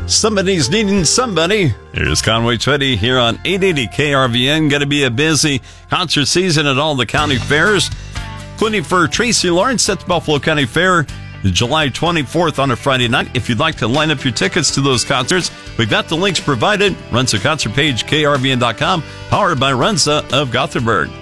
Somebody's needing somebody. Here's Conway Twitty here on 880 KRVN. Going to be a busy concert season at all the county fairs, including for Tracy Lawrence at the Buffalo County Fair, July 24th on a Friday night. If you'd like to line up your tickets to those concerts, we've got the links provided. Runza concert page, krvn.com, powered by Runza of Gothenburg.